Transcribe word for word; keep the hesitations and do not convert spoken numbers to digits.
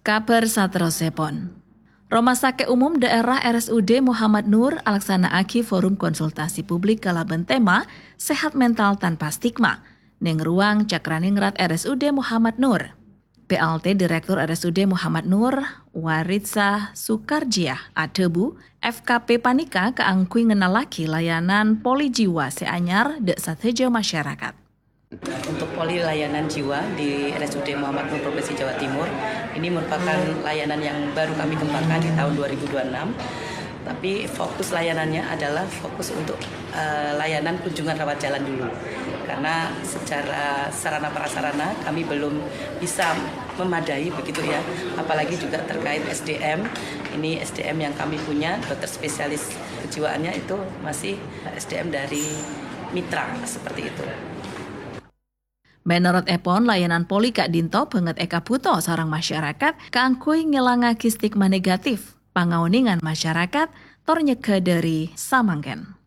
Kabar satrosipun. Rumah Sakit Umum Daerah R S U D Muhammad Nur alaksanaake forum konsultasi publik kalaben tema Sehat Mental Tanpa Stigma ning ruang Cakraningrat R S U D Muhammad Nur. P L T Direktur R S U D Muhammad Nur, Waritsa Sukarjiah Adebu, F K P Panika keangkui ngenalaki layanan poli jiwa seanyar dek sateja masyarakat. Untuk poli layanan jiwa di R S U D Muhammad Nur Provinsi Jawa Timur, ini merupakan layanan yang baru kami kembangkan di tahun dua ribu dua puluh enam. Tapi fokus layanannya adalah fokus untuk uh, layanan kunjungan rawat jalan dulu. Karena secara sarana prasarana kami belum bisa memadai begitu ya. Apalagi juga terkait S D M. Ini S D M yang kami punya, dokter spesialis kejiwaannya itu masih S D M dari mitra seperti itu. Menurut Epon, layanan poli Kak Dinto banget eka buto seorang masyarakat keangkui ngelangaki stigma negatif, pangauningan masyarakat, tor nyegah dari samangken.